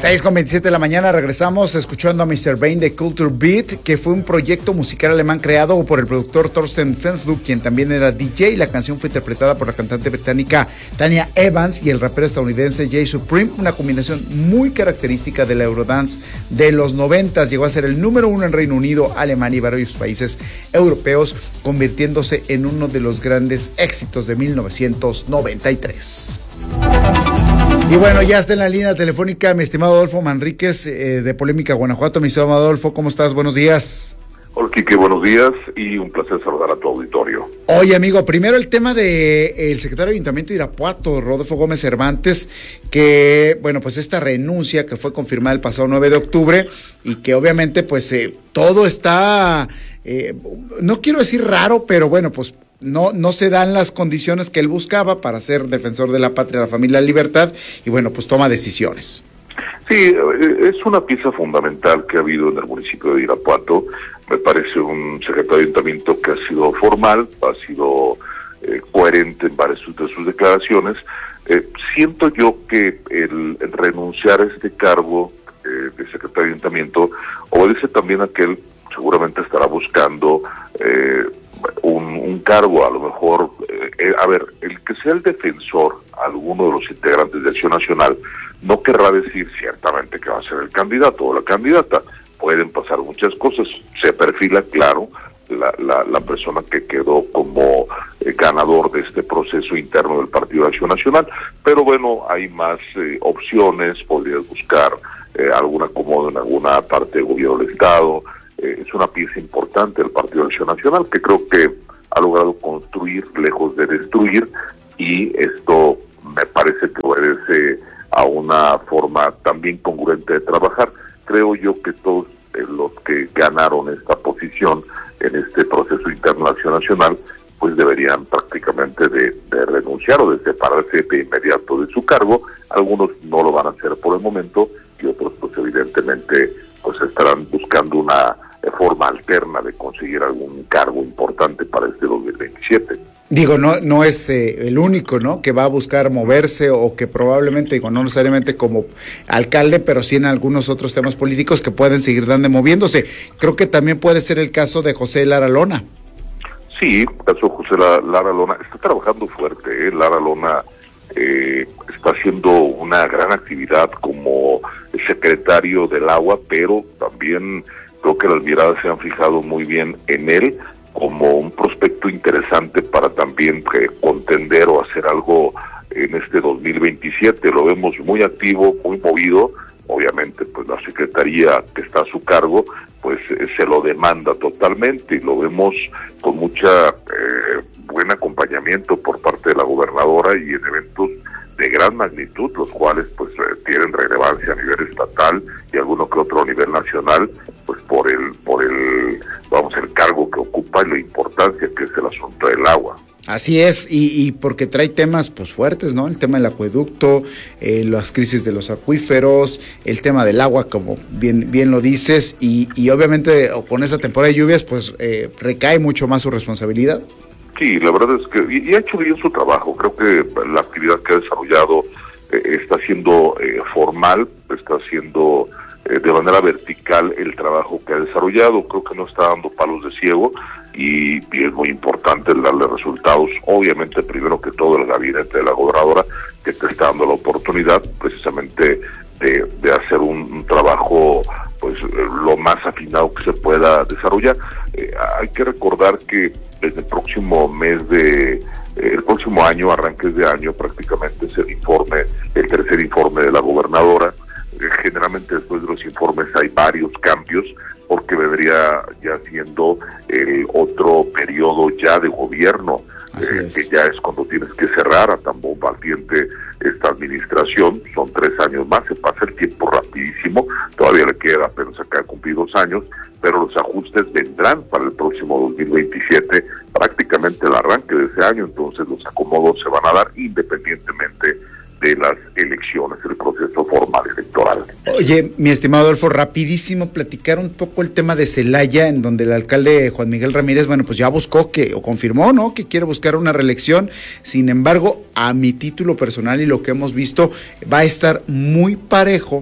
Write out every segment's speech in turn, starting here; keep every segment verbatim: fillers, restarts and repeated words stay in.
seis con veintisiete de la mañana, regresamos escuchando a mister Bane de Culture Beat, que fue un proyecto musical alemán creado por el productor Thorsten Fenslup, quien también era D J. La canción fue interpretada por la cantante británica Tanya Evans y el rapero estadounidense Jay Supreme, una combinación muy característica de la Eurodance de los noventas. Llegó a ser el número uno en Reino Unido, Alemania y varios países europeos, convirtiéndose en uno de los grandes éxitos de mil novecientos noventa y tres. Y bueno, ya está en la línea telefónica mi estimado Adolfo Manríquez, eh, de Polémica Guanajuato. Mi estimado Adolfo, ¿cómo estás? Buenos días. Hola, Quique, buenos días y un placer saludar a tu auditorio. Oye, amigo, primero el tema de el secretario de Ayuntamiento de Irapuato, Rodolfo Gómez Cervantes, que, bueno, pues esta renuncia que fue confirmada el pasado nueve de octubre y que obviamente, pues, eh, todo está, eh, no quiero decir raro, pero bueno, pues, No, no se dan las condiciones que él buscaba para ser defensor de la patria, la familia, la libertad, y bueno, pues toma decisiones. Sí, es una pieza fundamental que ha habido en el municipio de Irapuato. Me parece un secretario de Ayuntamiento que ha sido formal, ha sido eh, coherente en varias de sus declaraciones. Eh, siento yo que el, el renunciar a este cargo eh, de secretario de Ayuntamiento obedece también a que él seguramente estará buscando eh, Un, un cargo, a lo mejor, eh, a ver, el que sea el defensor, alguno de los integrantes de Acción Nacional, no querrá decir ciertamente que va a ser el candidato o la candidata. Pueden pasar muchas cosas. Se perfila, claro, la, la, la persona que quedó como eh, ganador de este proceso interno del Partido de Acción Nacional, pero bueno, hay más eh, opciones. Podrías buscar eh, algún acomodo en alguna parte del gobierno del Estado. Es una pieza importante del Partido de Acción Nacional que creo que ha logrado construir lejos de destruir, y esto me parece que obedece a una forma también congruente de trabajar. Creo yo que todos eh, los que ganaron esta posición en este proceso interno de Acción Nacional pues deberían prácticamente de, de renunciar o de separarse de inmediato de su cargo. Algunos no lo van a hacer por el momento y otros pues evidentemente pues estarán buscando una forma alterna de conseguir algún cargo importante para este dos mil veintisiete. Digo, no no es eh, el único, ¿no?, que va a buscar moverse, o que probablemente, digo, no necesariamente como alcalde, pero sí en algunos otros temas políticos que pueden seguir dando moviéndose. Creo que también puede ser el caso de José Lara Lona. Sí, el caso de José Lara Lona está trabajando fuerte, ¿eh? Lara Lona eh, está haciendo una gran actividad como secretario del agua, pero también creo que las miradas se han fijado muy bien en él como un prospecto interesante para también eh, contender o hacer algo en este dos mil veintisiete. Lo vemos muy activo, muy movido. Obviamente, pues la secretaría que está a su cargo, pues eh, se lo demanda totalmente, y lo vemos con mucha eh, buen acompañamiento por parte de la gobernadora y en eventos de gran magnitud, los cuales pues eh, tienen relevancia a nivel estatal y alguno que otro a nivel nacional, pues por el por el vamos el cargo que ocupa y la importancia que es el asunto del agua. Así es, y, y porque trae temas pues fuertes, ¿no? El tema del acueducto, eh, las crisis de los acuíferos, el tema del agua, como bien bien lo dices, y, y obviamente con esa temporada de lluvias pues eh, recae mucho más su responsabilidad. Sí, la verdad es que, y, y ha hecho bien su trabajo. Creo que la actividad que ha desarrollado eh, está siendo eh, formal, está haciendo eh, de manera vertical el trabajo que ha desarrollado. Creo que no está dando palos de ciego, y, y es muy importante el darle resultados. Obviamente, primero que todo, el gabinete de la gobernadora, que te está dando la oportunidad precisamente de, de hacer un, un trabajo pues lo más afinado que se pueda desarrollar. Eh, hay que recordar que desde el próximo mes de, eh, el próximo año, arranques de año, prácticamente es el informe, el tercer informe de la gobernadora. Eh, generalmente después de los informes hay varios cambios, porque vendría ya siendo el otro periodo ya de gobierno, eh, que ya es cuando tienes que cerrar a tan bombardiente esta administración. Son tres años más, se pasa el tiempo rapidísimo, todavía le queda apenas acá de cumplir dos años, pero los ajustes vendrán para el próximo dos mil veintisiete, prácticamente el arranque de ese año. Entonces los acomodos se van a dar independientemente de las elecciones, el proceso formal electoral. Oye, mi estimado Adolfo, rapidísimo, platicar un poco el tema de Celaya, en donde el alcalde Juan Miguel Ramírez, bueno, pues ya buscó que, o confirmó, ¿no?, que quiere buscar una reelección. Sin embargo, a mi título personal y lo que hemos visto, va a estar muy parejo,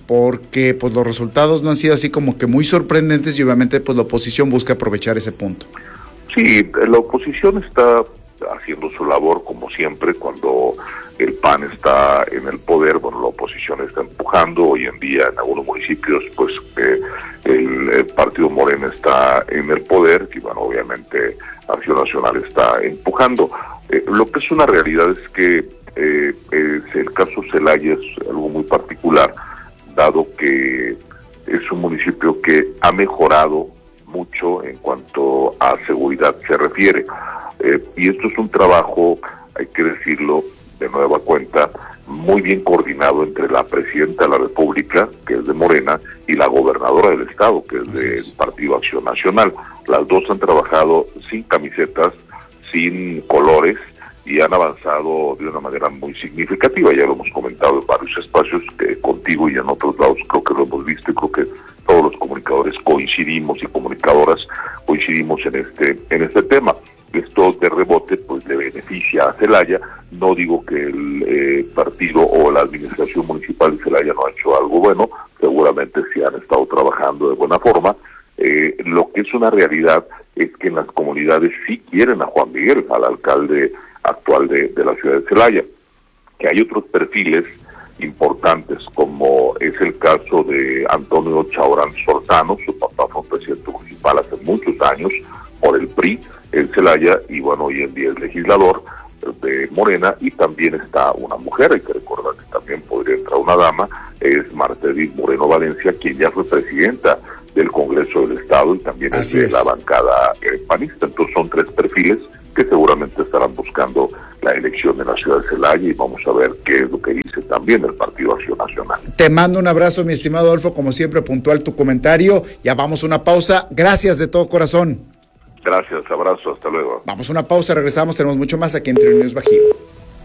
porque pues los resultados no han sido así como que muy sorprendentes y obviamente pues la oposición busca aprovechar ese punto. Sí, la oposición está haciendo su labor como siempre cuando el P A N está en el poder. Bueno, la oposición está empujando. Hoy en día en algunos municipios pues eh, el, el partido Morena está en el poder y bueno, obviamente Acción Nacional está empujando. Eh, lo que es una realidad es que eh, es el caso Celaya es algo muy particular, dado que es un municipio que ha mejorado mucho en cuanto a seguridad se refiere. Eh, y esto es un trabajo, hay que decirlo de nueva cuenta, muy bien coordinado entre la presidenta de la República, que es de Morena, y la gobernadora del estado, que es del Partido Acción Nacional. Las dos han trabajado sin camisetas, sin colores, y han avanzado de una manera muy significativa. Ya lo hemos comentado en varios espacios, que contigo y en otros lados creo que lo hemos visto, y creo que todos los comunicadores coincidimos y comunicadoras coincidimos en este en este tema. Esto de rebote pues le beneficia a Celaya. No digo que el eh, partido o la administración municipal de Celaya no ha hecho algo bueno, seguramente sí han estado trabajando de buena forma. Eh, lo que es una realidad es que en las comunidades sí quieren a Juan Miguel, al alcalde actual de, de la ciudad de Celaya, que hay otros perfiles importantes, como es el caso de Antonio Chaurán Sorzano. Su papá fue presidente municipal hace muchos años por el P R I en Celaya, y bueno, hoy en día es legislador de Morena, y también está una mujer, hay que recordar que también podría entrar una dama, es Marta Edith Moreno Valencia, quien ya fue presidenta del Congreso del Estado y también es de la bancada eh, panista. Entonces son tres perfiles que seguramente estarán buscando la elección en la ciudad de Celaya, y vamos a ver qué es lo que dice también el Partido Acción Nacional. Te mando un abrazo, mi estimado Adolfo, como siempre puntual tu comentario. Ya vamos a una pausa. Gracias de todo corazón. Gracias, abrazo, hasta luego. Vamos a una pausa, regresamos, tenemos mucho más aquí en Trinews Bajío.